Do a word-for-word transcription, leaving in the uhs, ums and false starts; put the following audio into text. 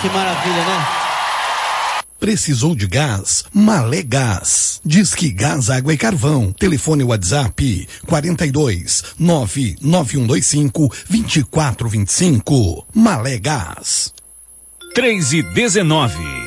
que maravilha, né? Precisou de gás? Malé Gás. Disque Gás, Água e Carvão. Telefone WhatsApp quarenta e dois, nove nove um dois cinco, vinte e quatro vinte e cinco. Malé Gás. três e dezenove.